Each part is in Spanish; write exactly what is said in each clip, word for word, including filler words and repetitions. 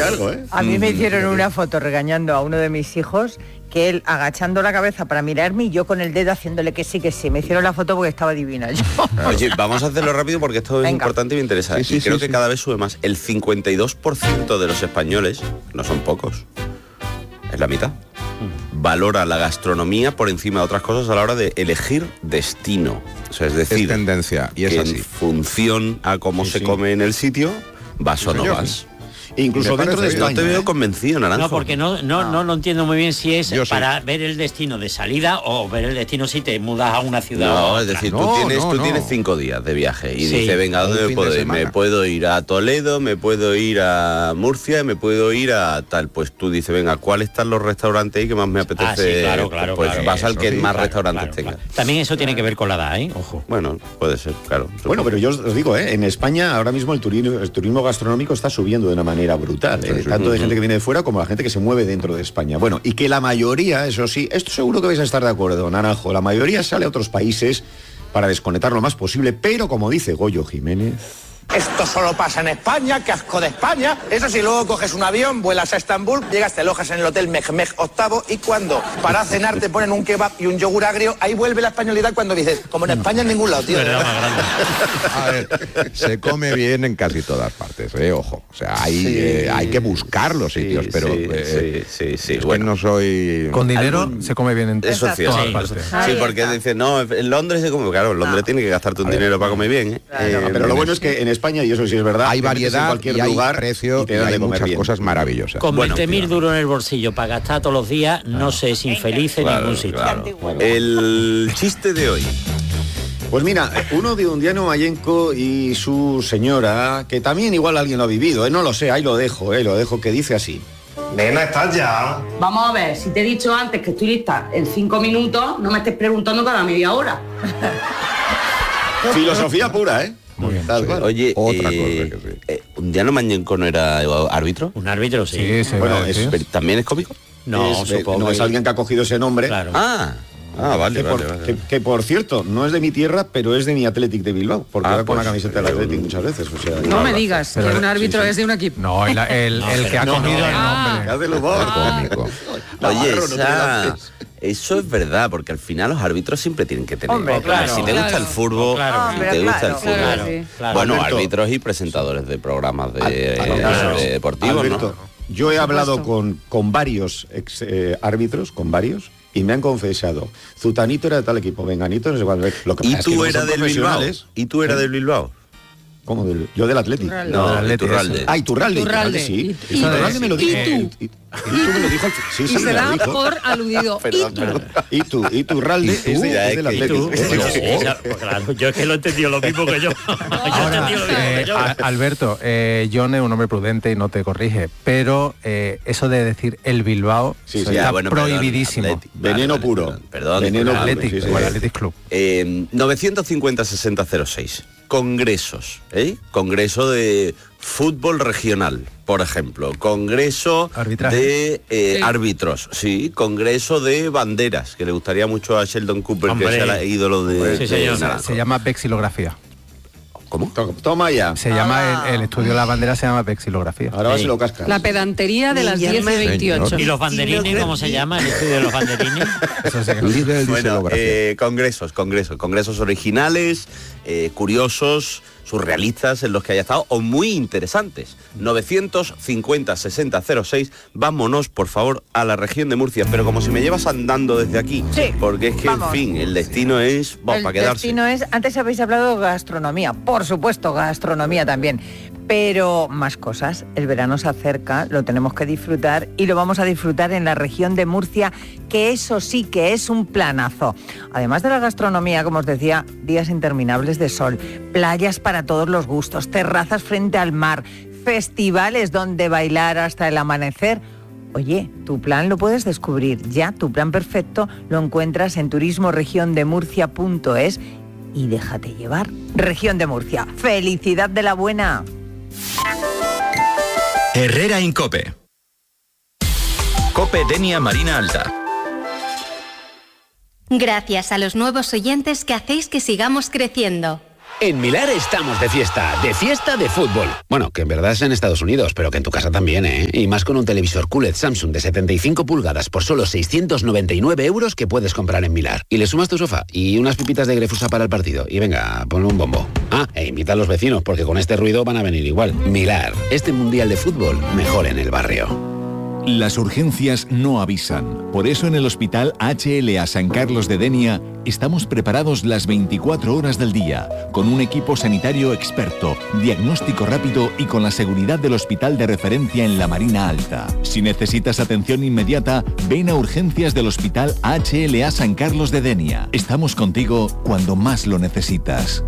largo, ¿eh? A mí me hicieron una foto regañando a uno de mis hijos, que él agachando la cabeza para mirarme y yo con el dedo haciéndole que sí, que sí. Me hicieron la foto porque estaba divina yo. Oye, vamos a hacerlo rápido porque esto es Venga. importante y me interesa. Sí, sí, y creo sí, que sí. cada vez sube más. El cincuenta y dos por ciento de los españoles, no son pocos, es la mitad, valora la gastronomía por encima de otras cosas a la hora de elegir destino. O sea, es decir, Es tendencia, y es que así. en función a cómo Sí, se sí. come en el sitio, vas o no señor. vas. E incluso Me dentro de parece España. No te veo ¿eh? convencido, Naranjo. No, porque no, no, no lo entiendo muy bien si es Yo sí. para ver el destino de salida o ver el destino si te mudas a una ciudad. No, o a es otra. decir, No, tú, tienes, no, tú no. tienes cinco días de viaje y Sí. dices, venga, Un ¿dónde me fin puedo de ir? Me semana. puedo ir a Toledo, me puedo ir a Murcia, me puedo ir a tal. Pues tú dices, venga, ¿cuáles están los restaurantes ahí que más me apetece? Ah, sí, claro, claro, Pues claro. vas al Eso que sí, más claro, restaurantes Claro, tenga. claro. También eso tiene que ver con la edad, ¿eh? Ojo. Bueno, puede ser, claro. Bueno, pero yo os digo, ¿eh? En España ahora mismo el turismo, el turismo gastronómico está subiendo de una manera brutal, ¿eh? Sí, sí. Tanto de Ujú. gente que viene de fuera como la gente que se mueve dentro de España. Bueno, y que la mayoría, eso sí, esto seguro que vais a estar de acuerdo, Naranjo, la mayoría sale a otros países para desconectar lo más posible, pero como dice Goyo Jiménez... Esto solo pasa en España, qué asco de España. Eso si luego coges un avión, vuelas a Estambul, llegas, te alojas en el hotel Mehmed octavo y cuando para cenar te ponen un kebab y un yogur agrio, ahí vuelve la españolidad cuando dices, como en España en ningún lado, tío. Verdad más grande. A ver, se come bien en casi todas partes, ¿eh? Ojo. O sea, hay, Sí. eh, hay que buscar los sitios, Sí, pero... sí, eh, sí, sí, sí, es bueno. que no soy... Con dinero Algún- se come bien en Eso es cierto. todas Sí, partes. Sí, Ahí porque está. dicen, no, en Londres se come, claro, en Londres No. tienes que gastarte un A ver. dinero para comer bien, ¿eh? Claro. Eh, Pero lo bueno es que en España, y eso sí es verdad, Hay te metes en variedad cualquier y hay lugar precio y y, te dan hay de comer muchas bien. cosas maravillosas. Con Bueno, veinte mil duros en el bolsillo para gastar todos los días, no se es infeliz en claro, ningún sitio. claro. Antiguo. El chiste de hoy. Pues mira, uno de Undiano Mayenco y su señora, que también igual alguien lo ha vivido, ¿eh? No lo sé, ahí lo dejo, ¿eh? Lo dejo, que dice así. Nena, ¿estás ya? Vamos a ver, si te he dicho antes que estoy lista en cinco minutos, no me estés preguntando cada media hora. Filosofía pura, ¿eh? Muy bien, Tal sí. cual. Oye, Otra eh, cosa que sí. eh, ¿Undiano Mañenco no era árbitro? Un árbitro, sí. Sí, se Bueno, ve, es- sí. Pero ¿también es cómico? No, es, eh, supongo. no que- es alguien que ha cogido ese nombre. Claro. Ah, ah vale, que, vale, por, vale. que- que, por cierto, no es de mi tierra, pero es de mi Athletic de Bilbao, porque Ah, va con pues, la camiseta del eh, Athletic un- muchas veces. O sea, No me digas que Pero- un árbitro sí, sí. es de un equipo. No, el, el- el que ha no, cogido no. el Ah. nombre. Haz el humor. Cómico. Oye, Navarro, no te esa- lances. eso es verdad, porque al final los árbitros siempre tienen que tener. Hombre, claro. Si te gusta Claro. el fútbol, Claro. si Hombre, te gusta claro. el fútbol. Claro, sí. Claro. Bueno, Alberto. árbitros y presentadores de programas de, Al- de claro. deportivos, Alberto, ¿no? yo he hablado supuesto. con, con varios ex, eh, árbitros, con varios, y me han confesado, Zutanito era de tal equipo, Venganito, no sé cuál. Lo que ¿Y pasa es que tú no eras son del Bilbao? profesionales. ¿Y tú eras ¿Eh? del Bilbao? ¿Cómo? Del- yo del Athletic. Iturralde. No, del del Atleti, Iturralde. Ah, Iturralde, Iturralde. Iturralde, sí. Y- y- Iturralde me lo dijo. y tú. Y, y tú me lo dijo. al- Sí, Y sí, me se lo da dijo. por aludido. Perdón, Y tú. perdón. Y tú, Iturralde, tú, es, de- ya es es del que ¿Y Athletic. tú? ¿eh? Bueno, Sí, sí. esa- pues claro, yo es que lo he entendido lo mismo que yo. Yo he Ahora, entendido lo mismo eh, que yo. a- Alberto, eh, John es un hombre prudente y no te corrige, pero eh, eso de decir el Bilbao Sí, sí, eso Ya, está bueno, perdón, prohibidísimo. Athletic. Veneno Vale, puro. Perdón, perdón, Veneno disculpa. puro. Athletic, sí, sí. o el Athletic Club. Eh, novecientos cincuenta sesenta cero seis. Congresos, ¿eh? Congreso de fútbol regional, por ejemplo. Congreso Arbitraje. de eh, Sí. árbitros, sí. Congreso de banderas, que le gustaría mucho a Sheldon Cooper, Hombre. que sea el ídolo de... Sí, de señor. Naranjo. Se llama vexilografía. ¿Cómo? To- Toma ya. Se llama el, el estudio de la bandera se llama vexilografía. Ahora vas Sí. y lo cascas. La pedantería de las diez y veintiocho. ¿Y los banderines, cómo se llama? ¿El estudio de los banderines? Eso sí que- Líder de Bueno, diselografía. eh, congresos, congresos, congresos originales, eh, curiosos, surrealistas en los que haya estado o muy interesantes. novecientos cincuenta sesenta cero seis. Vámonos, por favor, a la región de Murcia. Pero como si me llevas andando desde aquí, Sí, porque es que, vamos. en fin, el destino es bueno, El para quedarse. destino es, antes habéis hablado de gastronomía, por supuesto, gastronomía también, pero más cosas. El verano se acerca, lo tenemos que disfrutar y lo vamos a disfrutar en la región de Murcia, que eso sí que es un planazo. Además de la gastronomía, como os decía, días interminables de sol, playas para todos los gustos, terrazas frente al mar, festivales donde bailar hasta el amanecer. Oye, tu plan lo puedes descubrir ya, tu plan perfecto lo encuentras en turismo región de murcia punto es y déjate llevar. Región de Murcia, felicidad de la buena. Herrera Incope. Cope Denia Marina Alta. Gracias a los nuevos oyentes que hacéis que sigamos creciendo. En Milar estamos de fiesta, de fiesta de fútbol. Bueno, que en verdad es en Estados Unidos, pero que en tu casa también, ¿eh? Y más con un televisor Q L E D Samsung de setenta y cinco pulgadas por solo seiscientos noventa y nueve euros que puedes comprar en Milar. Y le sumas tu sofá y unas pipitas de Grefusa para el partido. Y venga, ponle un bombo. Ah, e invita a los vecinos, porque con este ruido van a venir igual. Milar, este mundial de fútbol, mejor en el barrio. Las urgencias no avisan. Por eso en el Hospital H L A San Carlos de Denia estamos preparados las veinticuatro horas del día, con un equipo sanitario experto, diagnóstico rápido y con la seguridad del hospital de referencia en la Marina Alta. Si necesitas atención inmediata, ven a urgencias del Hospital H L A San Carlos de Denia. Estamos contigo cuando más lo necesitas.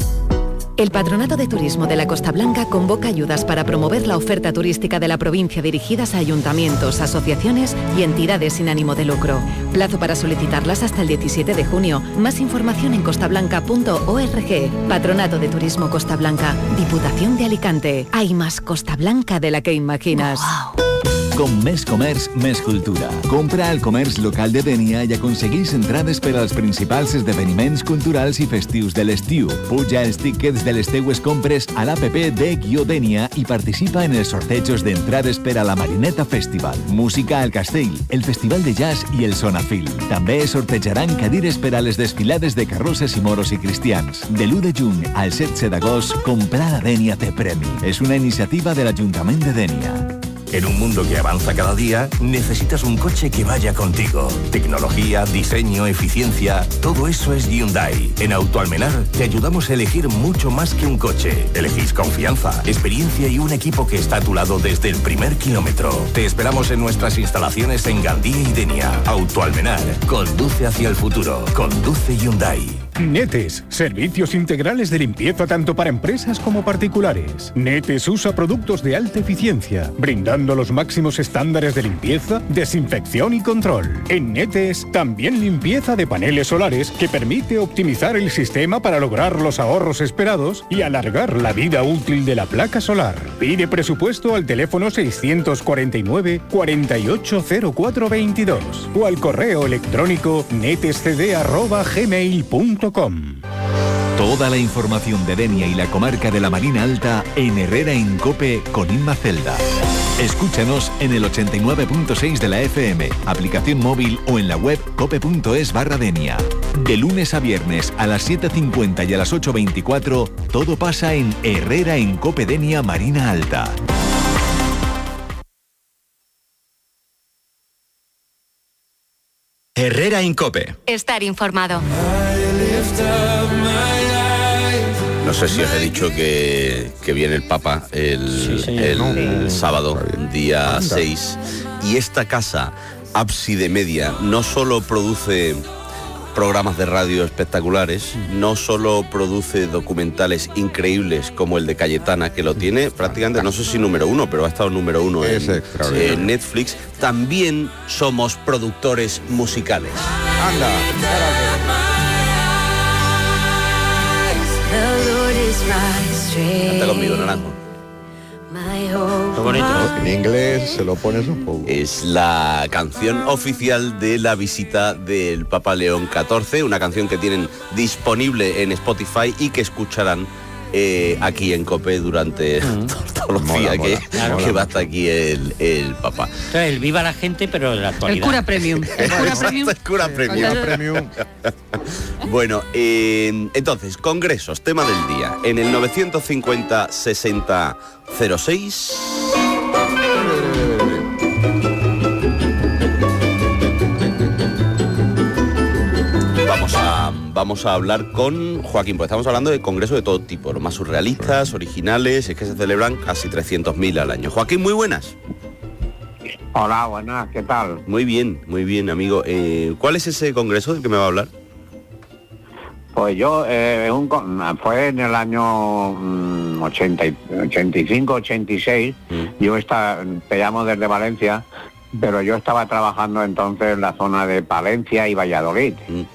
El Patronato de Turismo de la Costa Blanca convoca ayudas para promover la oferta turística de la provincia dirigidas a ayuntamientos, asociaciones y entidades sin ánimo de lucro. Plazo para solicitarlas hasta el diecisiete de junio. Más información en costablanca punto org. Patronato de Turismo Costa Blanca, Diputación de Alicante. Hay más Costa Blanca de la que imaginas. Wow. Con Més Comerç, Més Cultura. Compra al comerç local de Denia i aconsegueix entrades per als principals esdeveniments culturals i festius de l'estiu. Puja els tíquets de les teues compres a l'App de Denia i participa en els sortejos d'entrades per a la Marineta Festival, Música al Castell, el Festival de Jazz i el Sonafil. També sortejaran cadires per a les desfilades de carrosses i moros i cristians. De l'u de juny al setze d'agost, comprar a Denia té premi. És una iniciativa de l'Ajuntament de Denia. En un mundo que avanza cada día, necesitas un coche que vaya contigo. Tecnología, diseño, eficiencia, todo eso es Hyundai. En Autoalmenar te ayudamos a elegir mucho más que un coche. Elegís confianza, experiencia y un equipo que está a tu lado desde el primer kilómetro. Te esperamos en nuestras instalaciones en Gandía y Denia. Autoalmenar, conduce hacia el futuro. Conduce Hyundai. Netes, servicios integrales de limpieza tanto para empresas como particulares. Netes usa productos de alta eficiencia, brindando los máximos estándares de limpieza, desinfección y control. En Netes, también limpieza de paneles solares que permite optimizar el sistema para lograr los ahorros esperados y alargar la vida útil de la placa solar. Pide presupuesto al teléfono seiscientos cuarenta y nueve, cuarenta y ocho cero cuatro veintidós o al correo electrónico netescd arroba gmail punto com. Toda la información de Denia y la comarca de la Marina Alta en Herrera en Cope con Inma Celda. Escúchanos en el ochenta y nueve punto seis de la F M, aplicación móvil o en la web cope.es barra Denia. De lunes a viernes a las siete cincuenta y a las ocho veinticuatro, todo pasa en Herrera en Cope Denia Marina Alta. Herrera en Cope. Estar informado. No sé si os he dicho que, que viene el Papa el, Sí, el, señor. el sábado, día Anda. seis, y esta casa, Ábside Media, no solo produce programas de radio espectaculares, no solo produce documentales increíbles como el de Cayetana, que lo tiene prácticamente, no sé si número uno, pero ha estado número uno Es en, extraordinario. en Netflix. También somos productores musicales. Anda. Canta conmigo, Naranjo. Qué bonito. En inglés se lo pones un poco. Es la canción oficial de la visita del Papa León catorce, una canción que tienen disponible en Spotify y que escucharán eh, aquí en COPE durante Mm. todos, todos los Mola, días mola. que, Claro. que va hasta aquí el, el Papa. Entonces, el viva la gente, pero de la El actualidad. cura premium. El cura premium. El cura premium. Cura premium. Bueno, eh, entonces, congresos, tema del día. En el novecientos cincuenta sesenta cero seis... Vamos a, vamos a hablar con Joaquín, porque estamos hablando de congresos de todo tipo, los más surrealistas, originales, es que se celebran casi trescientos mil al año. Joaquín, muy buenas. Hola, buenas, ¿qué tal? Muy bien, muy bien, amigo. Eh, ¿Cuál es ese congreso del que me va a hablar? Pues yo, eh, un con- fue en el año mm, ochenta y- ochenta y cinco, ochenta y seis, yo estaba, te llamo desde Valencia, pero yo estaba trabajando entonces en la zona de Palencia y Valladolid.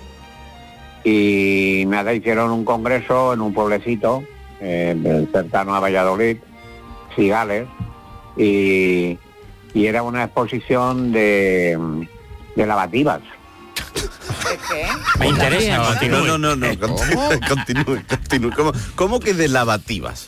Y nada, hicieron un congreso en un pueblecito eh, cercano a Valladolid, Cigales, y, y era una exposición de, de lavativas. qué? Me interesa, No, continúe. no, no, no, continúe, continúe, continúe. ¿Cómo, cómo que de lavativas?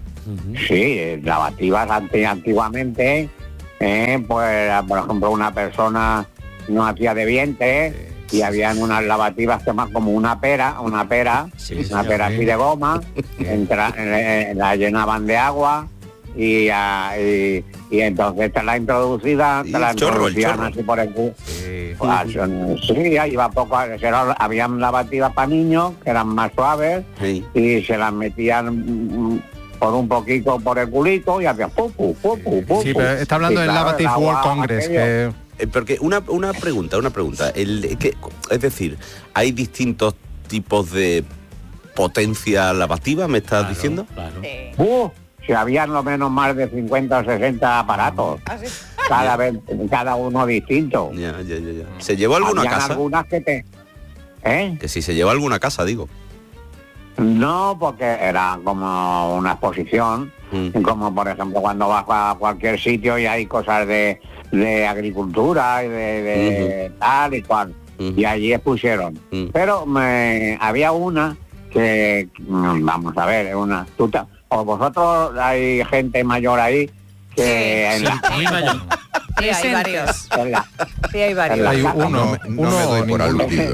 Sí, lavativas anti- antiguamente, eh, pues por ejemplo una persona no hacía de vientre y habían unas lavativas que más como una pera, una pera, una pera así de goma, entra- eh, la llenaban de agua y, ah, y, y entonces te la introducida, te la el chorro, el introducían chorro. así por el cu- Pues, sí, ahí iba poco, era- habían lavativas para niños que eran más suaves Sí. y se las metían mm, por un poquito por el culito y hacía pupu, pupu, pupu. Sí, pero está hablando Y del claro, Lavative el World agua, Congress, aquello. que... Eh, porque una, una pregunta, una pregunta. El, que, es decir, ¿hay distintos tipos de potencia lavativa, me estás diciendo? Uh, si habían lo menos más de cincuenta o sesenta aparatos, cada vez, cada uno distinto. Ya, ya, ya, ya. ¿Se llevó alguna Habían casa? algunas que te... ¿Eh? Que si se llevó alguna casa, digo. No, porque era como una exposición, Mm. como por ejemplo cuando vas a cualquier sitio y hay cosas de, de agricultura y de, de tal y cual, y allí expusieron. Pero me, había una que, mm, vamos a ver, una... Tú ta- o vosotros hay gente mayor ahí que en la... Muy mayor. Sí, hay varios. en la- Sí, hay varios. Hay uno, No, me- no me doy por aludido.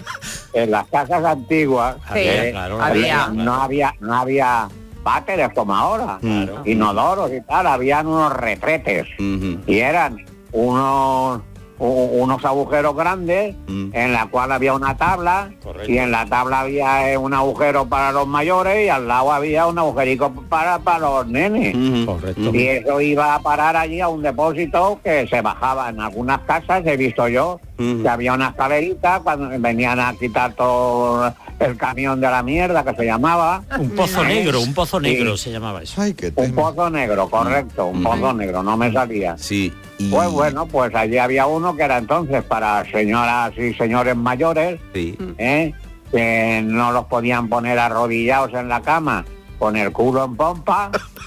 en las casas antiguas Sí, eh, claro, eh, había. no había no había váteres como ahora, Claro. inodoros y tal, habían unos retretes y eran unos u- unos agujeros grandes en la cual había una tabla y en la tabla había eh, un agujero para los mayores y al lado había un agujerico para, para los nenes. Correcto. Y eso iba a parar allí a un depósito que se bajaba en algunas casas, he visto yo, que había una escalerita cuando venían a quitar todo el camión de la mierda que se llamaba. Un pozo ¿Eh? negro, un pozo Sí. negro se llamaba eso. Un pozo negro, correcto, un pozo negro, no me salía. Sí. Pues bueno, pues allí había uno que era entonces para señoras y señores mayores, Sí. ¿eh? Que no los podían poner arrodillados en la cama con el culo en pompa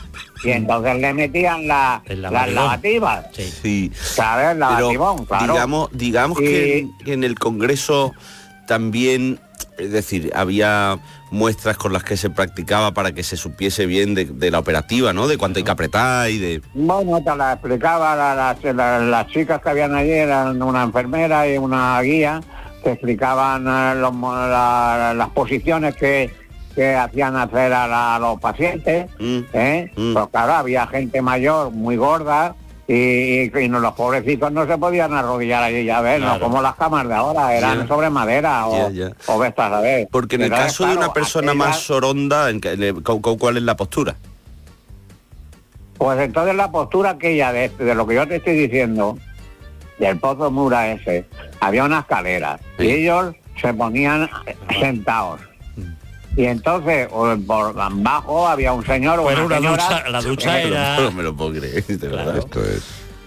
y entonces le metían la, las lavativón. lavativas. Sí. ¿Sabes? Pero Lavativón, claro. digamos, digamos Y- que, en, que en el Congreso también, es decir, había muestras con las que se practicaba para que se supiese bien de, de la operativa, ¿no? De cuánto hay que apretar y de... Bueno, te la explicaba, la- las- la- las chicas que habían allí eran una enfermera y una guía que explicaban eh, los mo- la- las posiciones que, que hacían hacer a, la- a los pacientes, ¿eh? Pues claro, había gente mayor, muy gorda, y, y no, los pobrecitos no se podían arrodillar allí, ya ves, Claro. no como las camas de ahora, eran Ya. sobre madera o, Ya, ya. o ves a ver. Porque en el Entonces, caso de claro, una persona aquella- más soronda, ¿en qué- en el- cu- cu- ¿cuál es la postura? Pues entonces la postura aquella de, de lo que yo te estoy diciendo, del pozo Mura ese, había una escalera y ellos se ponían sentados. Y entonces o por abajo había un señor o Pues una era una señora. ducha- la ducha Eh, era- No me lo puedo creer, de verdad. Esto es...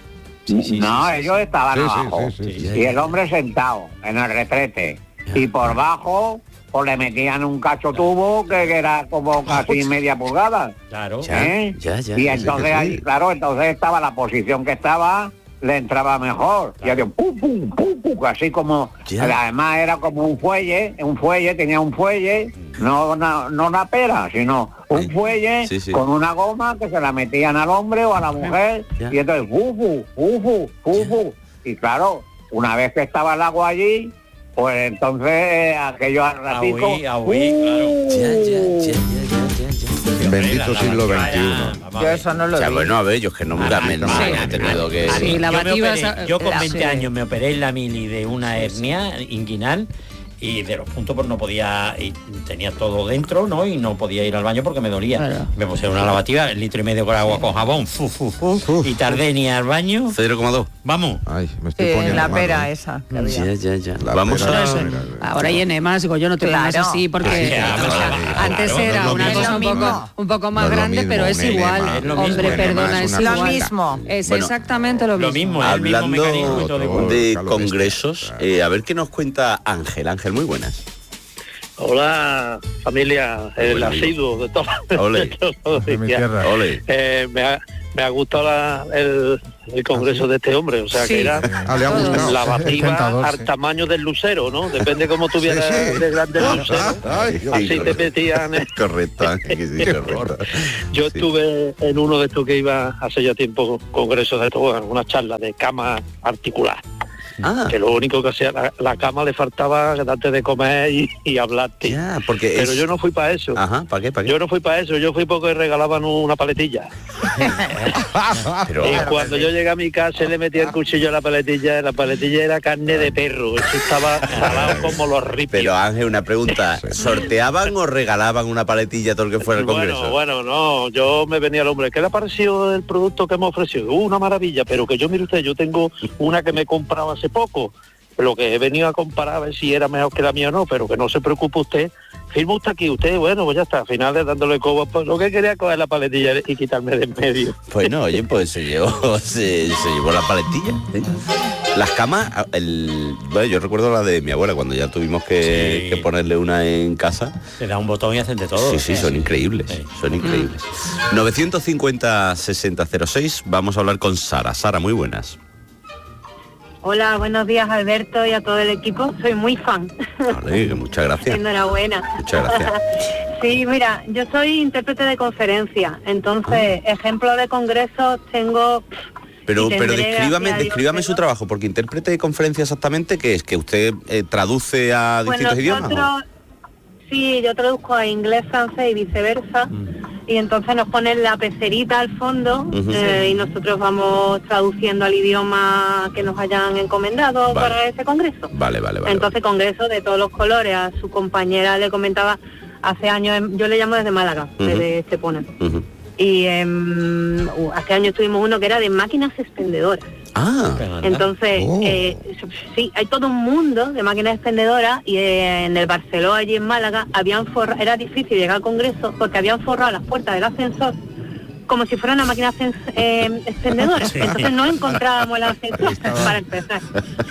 no, ellos estaban Sí, sí, abajo. sí, sí, sí. Y el hombre sentado en el retrete. Y por bajo pues le metían un cacho tubo que, que era como casi media pulgada. Claro. ¿Eh? Ya, ya, y ya, entonces sí, sí. ahí, claro, entonces estaba la posición que estaba, le entraba mejor. Y hacía pum, pum, pum, pum, así como, Ya. además era como un fuelle, un fuelle, tenía un fuelle, no una, no una pera, sino un fuelle Sí, sí. con una goma que se la metían al hombre o a la mujer, Ya. y entonces fufu, fufu, fufu. Y claro, una vez que estaba el agua allí, pues entonces eh, aquello al ratico. huir, a huir, Bendito siglo veintiuno. Yo eso no lo O sea, vi. bueno, a ver, yo es que no me me- me he tenido que... Sí, Yo, me lavativas, operé- yo con eh, veinte sí. años me operé en la mili de una hernia inguinal y de los puntos pues no podía, y tenía todo dentro, ¿no? Y no podía ir al baño porque me dolía. Claro. Me puse una lavativa, el litro y medio con agua con jabón, fu, fu, fu, y tardé ni al baño. cero coma dos. Vamos. Ay, me estoy Sí, poniendo la malo, pera ¿eh? esa. que había. Ya, ya, ya. La Vamos pera, a... Eso, mira, ahora hay enemas, digo, yo no te pongas Claro. así porque Ya, o sea, claro, antes claro, era no es lo una mismo. cosa un No es lo poco, mismo. un poco No más es lo grande, mismo, pero un es enema. igual. Es lo mismo. Hombre, Un enema perdona, es es una Lo igual. mismo. Es Bueno, exactamente lo mismo. Lo mismo, es el mismo Hablando mecanismo y todo igual. de Calor este. congresos, eh, a ver qué nos cuenta Ángel. Ángel, muy buenas. Hola, familia, el Hola, amigo. asiduo de todo. Ole. de todo De mi Galicia. tierra. Ole. Eh, me, ha- me ha gustado la- el, el congreso de este hombre, o sea Sí. que era Ah, le ha gustado. lavativa Tentador, al sí. tamaño del lucero, ¿no? Depende cómo tuvieras Sí, sí. de grande el lucero, Ay, así sí, te metían. ¿eh? Correcto, Ángel, sí, correcto. Yo estuve en uno de estos que iba hace ya tiempo, congresos de estos, bueno, una charla de cama articular. Ah. Que lo único que hacía, la, la cama le faltaba darte de comer y, y hablarte. Ya, porque Pero es- yo no fui para eso. Ajá, ¿para qué? ¿Para qué? Yo no fui para eso, yo fui porque regalaban una paletilla. Pero- y cuando yo llegué a mi casa le metí el cuchillo a la paletilla, la paletilla era carne de perro, eso estaba salado como los ripios. Pero Ángel, una pregunta, ¿sorteaban o regalaban una paletilla a todo el que fuera al Bueno, congreso? bueno, no, yo me venía al hombre, ¿qué le ha parecido el producto que hemos ofrecido? Uh, una maravilla, pero que yo, mire usted, yo tengo una que me he comprado hace poco, lo que he venido a comparar a ver si era mejor que la mía o no, pero que no se preocupe usted, firma usted aquí, usted, bueno, pues ya está, al final de dándole coba, pues lo que quería coger la paletilla y quitarme de en medio. Bueno, oye, pues se llevó, se, se llevó la paletilla. ¿eh? Las camas, el, bueno, yo recuerdo la de mi abuela, cuando ya tuvimos que, Sí. que ponerle una en casa. Te da un botón y hacen de todo. Sí, sí, son increíbles, son increíbles. novecientos cincuenta sesenta cero seis, vamos a hablar con Sara. Sara, muy buenas. Hola, buenos días Alberto y a todo el equipo. Soy muy fan. Vale, muchas gracias. Enhorabuena. Muchas gracias. Sí, mira, yo soy intérprete de conferencia, entonces ejemplos de congresos tengo. Pero, y pero tendré, descríbame, gracias a Dios, descríbame su trabajo, porque intérprete de conferencia exactamente, ¿qué es? ¿Que usted eh, traduce a Pues distintos idiomas? nosotros, sí, yo traduzco a inglés, francés y viceversa. Y entonces nos ponen la pecerita al fondo. Ujú. eh, y nosotros vamos traduciendo al idioma que nos hayan encomendado Vale. para ese congreso. Vale, vale, vale. Entonces, congreso de todos los colores. A su compañera le comentaba hace años, en- yo le llamo desde Málaga, Ujú. desde Estepona. Ujú. Y em, uh, hace años tuvimos uno que era de máquinas expendedoras. Ah, Entonces, Oh. eh, sí, hay todo un mundo de máquinas expendedoras y eh, en el Barceló, allí en Málaga, habían forra- era difícil llegar al congreso porque habían forrado las puertas del ascensor como si fuera una máquina ascens- eh, expendedora. Sí. Entonces no encontrábamos el ascensor para empezar.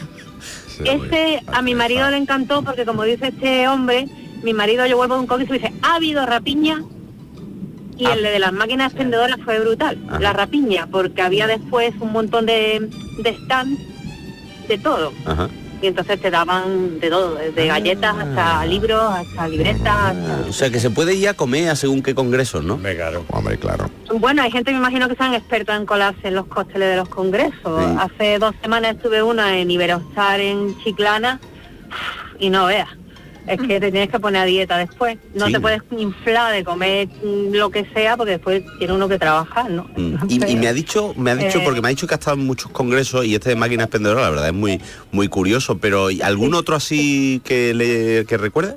Ese a mi marido le encantó porque, como dice este hombre, mi marido, yo vuelvo de un congreso y dice, ha habido rapiña. Y el de las máquinas expendedoras fue brutal, la rapiña, porque había después un montón de, de stands de todo. Ajá. Y entonces te daban de todo, desde galletas hasta libros, hasta libretas. hasta- O sea, que se puede ir a comer a según qué congresos, ¿no? Claro. Hombre, claro. Bueno, hay gente, me imagino, que sean expertos en colarse en los cócteles de los congresos. Sí. Hace dos semanas estuve una en Iberostar en Chiclana y no veas. Es que te tienes que poner a dieta después. No Sí. te puedes inflar de comer mm, lo que sea porque después tiene uno que trabajar, ¿no? Mm. Y, y me ha dicho, me ha dicho, Eh. porque me ha dicho que ha estado en muchos congresos y este de máquinas expendedoras, la verdad es muy, muy curioso, pero ¿y algún otro así que le que recuerde?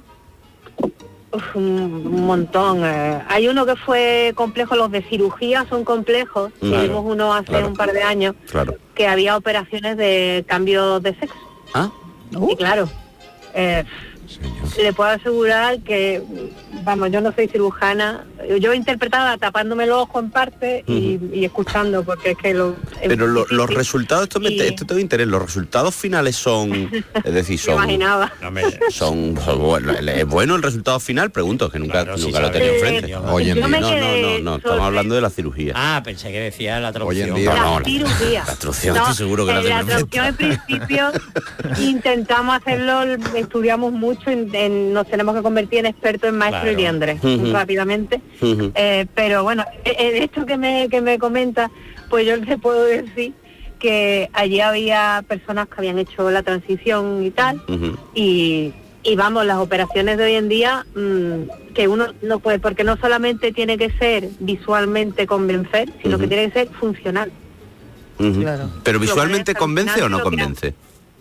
Uf, un, un montón. eh. Hay uno que fue complejo, los de cirugía son complejos. Claro, Tuvimos uno hace claro. un par de años Claro. que había operaciones de cambio de sexo. Ah. Y claro, eh, le puedo asegurar que, vamos, yo no soy cirujana, yo interpretaba tapándome el ojo en parte y, y escuchando, porque es que lo... es Pero lo- difícil. los resultados, esto, me, Y- esto te interés, los resultados finales son, es decir, Me son, imaginaba. son, son bueno, ¿es bueno el resultado final? Pregunto, que nunca, nunca lo he tenido Eh, enfrente. Hoy en yo me no, no, quedé no, no, estamos sobre- hablando de la cirugía. Ah, pensé que decía la traducción. día- La No, no, cirugía. La traducción No, estoy seguro que la en tengo la enfrente. traducción al principio intentamos hacerlo, estudiamos mucho, en, en- nos tenemos que convertir en expertos en maestro Claro. y liendre Ujú. rápidamente. Ujú. Eh, pero bueno, eh, eh, esto que me, que me comenta, pues yo te puedo decir que allí había personas que habían hecho la transición y tal, Ujú. y, y vamos, las operaciones de hoy en día, mm, que uno no puede, porque no solamente tiene que ser visualmente convencer, sino que Ujú. tiene que ser funcional. Ujú. Pero Lo visualmente cual es convence o no alucinante lo que convence.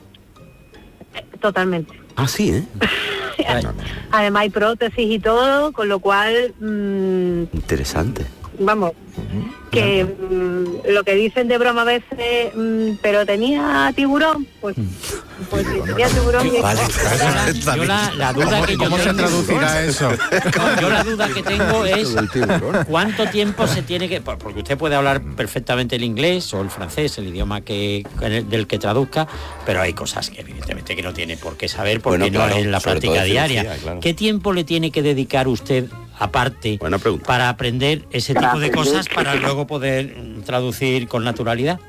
Totalmente. Ah, sí, ¿eh? Además hay prótesis y todo, con lo cual, mm, Interesante. vamos, que mm, lo que dicen de broma a veces, mm, pero tenía tiburón, pues, pues si tenía tiburón... y- Yo la, la duda que yo ¿Cómo se tengo- traducirá eso? No, yo la duda que tengo es cuánto tiempo se tiene que... por- Porque usted puede hablar perfectamente el inglés o el francés, el idioma que del que traduzca, pero hay cosas que evidentemente que no tiene por qué saber porque Bueno, no claro, es la sobre todo práctica de diaria. cirugía, claro. ¿Qué tiempo le tiene que dedicar usted aparte para aprender ese tipo de cosas para luego poder traducir con naturalidad?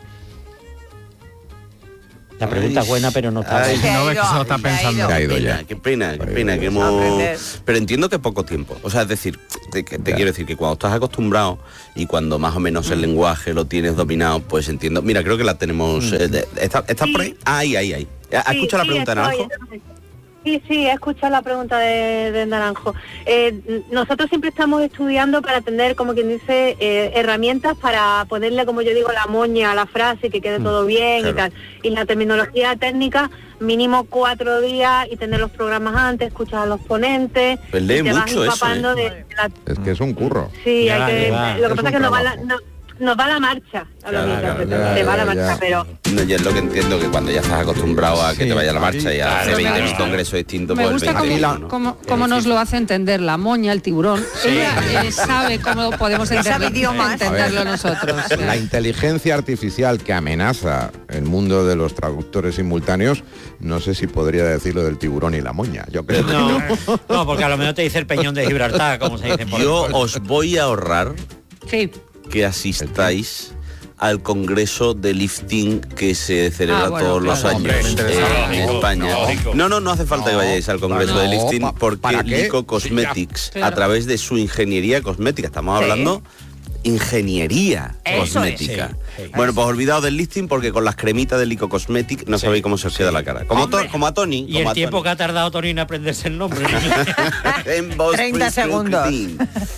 La pregunta es buena, pero no está. Ay, no ves que se lo está pensando. Se ha ido ya. Qué pena, qué pena que hemos... Pero entiendo que poco tiempo. O sea, es decir, te, te quiero decir que cuando estás acostumbrado y cuando más o menos el lenguaje lo tienes dominado, pues entiendo. Mira, creo que la tenemos... Eh, de- ¿Está, está por ahí? Ahí, ahí, ahí. ¿Has Sí, escuchado sí, la pregunta, estoy, Naranjo? Sí, sí, he escuchado la pregunta de, de Naranjo. Eh, nosotros siempre estamos estudiando para tener, como quien dice, eh, herramientas para ponerle, como yo digo, la moña a la frase, que quede todo bien claro. y tal. Y la terminología técnica, mínimo cuatro días y tener los programas antes, escuchar a los ponentes. Pues lee y te vas mucho eso, empapando ¿eh? de, de la... Es que es un curro. Sí, Ya, hay que... ya. Lo que Es pasa un es que nos va, la, trabajo. no, nos va la marcha a los Claro, intérpretes, ya, te va la ya, marcha, ya. pero... No, yo es lo que entiendo, que cuando ya estás acostumbrado a que Sí, te vaya la marcha y a claro, hacer veinte mil claro. congresos distintos, Me pues gusta el cómo, veinte, ¿no? cómo- cómo nos lo hace entender la moña, el tiburón. Ella eh, sabe cómo podemos Sabe entender- idiomas. entenderlo A ver, nosotros. La inteligencia artificial que amenaza el mundo de los traductores simultáneos, no sé si podría decir lo del tiburón y la moña. Yo creo que No, no. no, porque a lo mejor te dice el peñón de Gibraltar, como se dice por Yo ahí. os voy a ahorrar Sí. que asistáis al congreso de lifting que se celebra Ah, bueno, todos los claro. años Hombre, eh, interesante. en España. Lógico. No, no, no hace falta que vayáis al congreso No, de lifting pa- porque ¿para qué? Lico Cosmetics, Claro. a través de su ingeniería cosmética, estamos Sí. hablando ingeniería Eso es. cosmética. Sí, sí. Bueno, pues olvidados del lifting porque con las cremitas de Lico Cosmetics no sabéis cómo se os queda la cara. Como, to- como a Tony. Y como el a tiempo Tony. que ha tardado Tony en aprenderse el nombre. En Boss treinta Prescription segundos. Clean.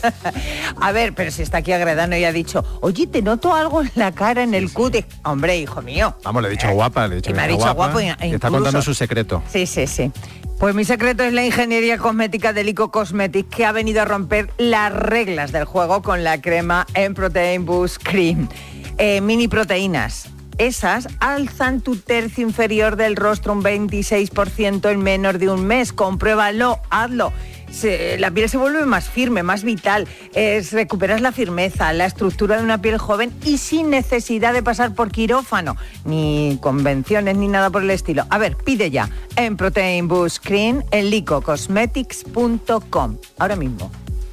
A ver, pero si está aquí agredando y ha dicho, oye, te noto algo en la cara, en el cutis. Hombre, hijo mío. Vamos, le he dicho guapa, le he dicho Y me que ha está dicho guapa, guapo e y está incluso- contando su secreto. Sí, sí, sí. Pues mi secreto es la ingeniería cosmética de Lico Cosmetics, que ha venido a romper las reglas del juego con la crema en Protein Boost Cream. Eh, mini proteínas. Esas alzan tu tercio inferior del rostro un veintiséis por ciento en menos de un mes. Compruébalo, hazlo. Se- la piel se vuelve más firme, más vital. Es, recuperas la firmeza, la estructura de una piel joven y sin necesidad de pasar por quirófano, ni convenciones, ni nada por el estilo. A ver, pide ya en Protein Boost Cream en lico cosmetics punto com. Ahora mismo.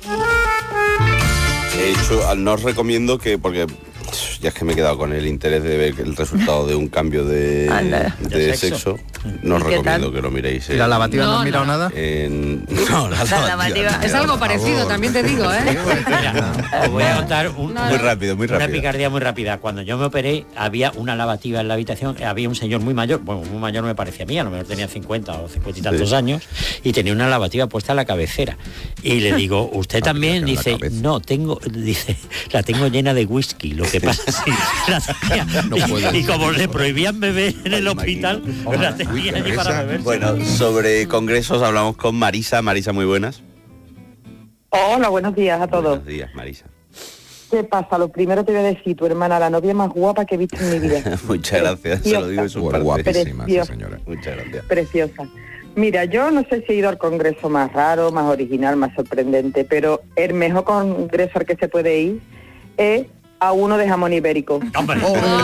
De hecho, no os recomiendo que, porque ya es que me he quedado con el interés de ver el resultado de un cambio de, Anda. de De sexo. sexo. No os ¿Y qué recomiendo tal? que lo miréis. ¿Y la en- lavativa no, No, has mirado no. nada? en- no, la, lavativa. lavativa. Es algo por parecido, favor. también te digo, ¿eh? Mira, os voy a contar un- No, Muy rápido, muy una rápido. picardía muy rápida. Cuando yo me operé, había una lavativa en la habitación, había un señor muy mayor, bueno, muy mayor no me parecía a mí, a lo mejor tenía cincuenta o cincuenta y tantos Sí. años, y tenía una lavativa puesta en la cabecera. Y le digo, ¿usted también? en la Dice, cabeza. no, tengo, dice, la tengo llena de whisky, lo que pasa es que la tenía, No puede y, y ser. como le prohibían beber en el hospital, pues la tenía allí para beber. Bueno, sobre congresos hablamos con Marisa. Marisa, muy buenas. Hola, buenos días a todos. Buenos días, Marisa. ¿Qué pasa? Lo primero te voy a decir, tu hermana, la novia más guapa que he visto en mi vida. Muchas gracias, se lo digo de su Pues parte. guapísima, sí, Preciosa. señora. Muchas gracias. Preciosa. Mira, yo no sé si he ido al congreso más raro, más original, más sorprendente, pero el mejor congreso al que se puede ir es a uno de jamón ibérico. Hombre.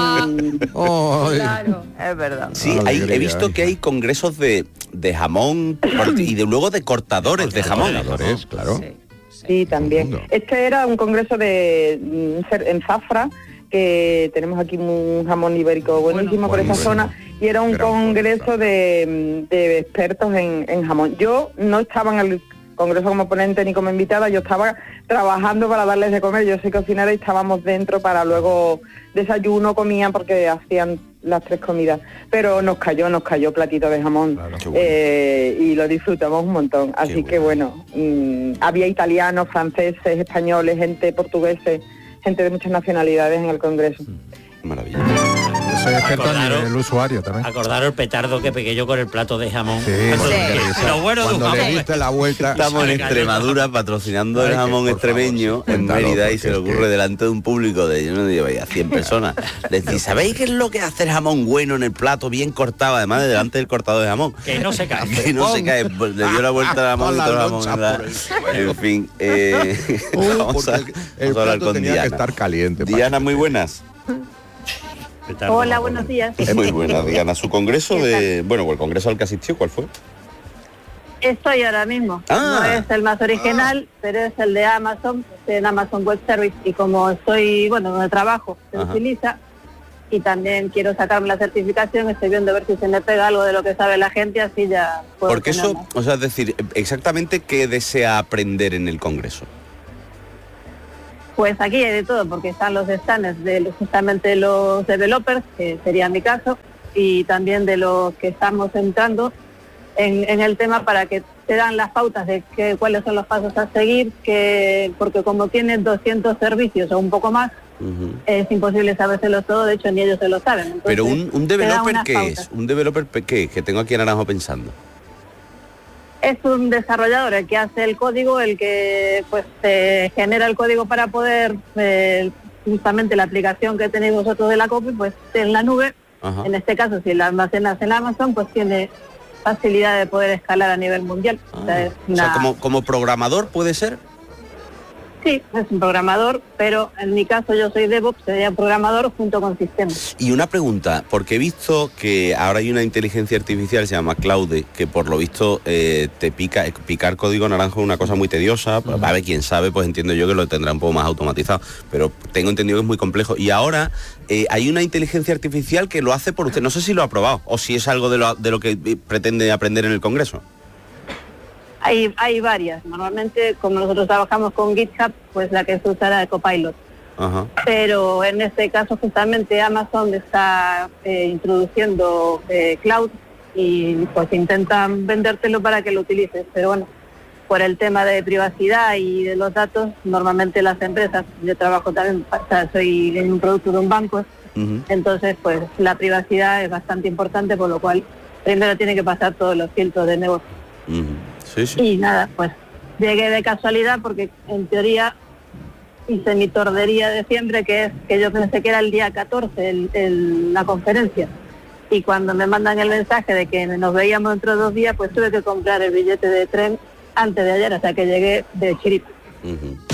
Oh, ay. Claro, es verdad. Sí, Ah, hay- alegría, he visto ay. que hay congresos de, de jamón por- y de luego de cortadores de jamón. Cortadores, claro. Sí, también. Mundo. Este era un congreso de mm, cer- en Zafra, que tenemos aquí un jamón ibérico buenísimo por esa buenísimo. zona, y era un Gran congreso de, mm, de expertos en, en jamón. Yo no estaba en el congreso como ponente ni como invitada, yo estaba trabajando para darles de comer, yo soy cocinera y estábamos dentro para luego desayuno, comían porque hacían las tres comidas, pero nos cayó, nos cayó platito de jamón. Qué bueno. Eh, y lo disfrutamos un montón. Así Qué que bueno, mm, había italianos, franceses, españoles, gente portugueses, gente de muchas nacionalidades en el congreso. Maravilla. Yo soy experto en Acordaros- el usuario también. Acordaros el petardo que pegué yo con el plato de jamón. Sí, Cuando- sí. que- Risa. Lo bueno de un Cuando le jamón. diste la vuelta. Estamos en Ay, cayó. Extremadura patrocinando el Ay, que, jamón por extremeño favor, sí. en Cuéntalo, Mérida y porque se le es ocurre que- delante de un público de, yo no digo, vaya, cien personas. Decir, ¿sabéis qué es lo que hace el jamón bueno en el plato, bien cortado, además de delante del cortado de jamón? Que no se cae. Que no se cae, pues, le dio la vuelta al jamón Con y la todo el jamón. loncha en la- por el suelo. En fin, eh, Uh, vamos, a, porque el vamos a hablar plato con tenía Diana. que estar caliente. para Diana, que- muy buenas. Petardo. Hola, buenos días. Muy buenas, Diana. Su congreso ¿Qué de... Bueno, el congreso al que asistió, ¿cuál fue? Estoy ahora mismo. Ah. No es el más original, ah. pero es el de Amazon, en Amazon Web Service. Y como estoy, bueno, donde trabajo, se Ajá. utiliza. Y también quiero sacarme la certificación, estoy viendo a ver si se me pega algo de lo que sabe la gente, así ya puedo. Porque eso, tenerlo. o sea, es decir, exactamente qué desea aprender en el Congreso. Pues aquí hay de todo, porque están los stands de los, justamente los developers, que sería mi caso, y también de los que estamos entrando en, en el tema para que te dan las pautas de que, cuáles son los pasos a seguir, que porque como tienes doscientos servicios o un poco más, uh-huh. es imposible sabérselo todo, de hecho ni ellos se lo saben. Entonces, pero un, un developer, ¿qué pautas. es? ¿Un developer qué? Que tengo aquí a Naranjo pensando. Es un desarrollador el que hace el código, el que pues eh, genera el código para poder, eh, justamente la aplicación que tenéis vosotros de la copy, pues en la nube. Ajá. En este caso, si la almacenas en Amazon, pues tiene facilidad de poder escalar a nivel mundial. Ah. O sea, es una... o sea como, como programador puede ser. Sí, es un programador, pero en mi caso yo soy DevOps, sería programador junto con sistemas. Y una pregunta, porque he visto que ahora hay una inteligencia artificial, se llama Claude, que por lo visto eh, te pica, picar código naranjo es una cosa muy tediosa, uh-huh. a ver, quién sabe, pues entiendo yo que lo tendrá un poco más automatizado, pero tengo entendido que es muy complejo. Y ahora eh, hay una inteligencia artificial que lo hace por usted, no sé si lo ha probado, o si es algo de lo, de lo que pretende aprender en el Congreso. Hay, hay varias. Normalmente, como nosotros trabajamos con GitHub, pues la que se usará de Copilot. Ajá. Pero en este caso, justamente Amazon está eh, introduciendo eh, Cloud y pues intentan vendértelo para que lo utilices. Pero bueno, por el tema de privacidad y de los datos, normalmente las empresas, yo trabajo también, o sea, soy en un producto de un banco, uh-huh. entonces pues la privacidad es bastante importante, por lo cual primero tiene que pasar todos los filtros de negocio. Uh-huh. Sí, sí. Y nada, pues llegué de casualidad porque en teoría hice mi tordería de siempre, que es que yo pensé que era el día catorce el, el, la conferencia. Y cuando me mandan el mensaje de que nos veíamos dentro de dos días, pues tuve que comprar el billete de tren antes de ayer, o sea que llegué de chiripa. Uh-huh.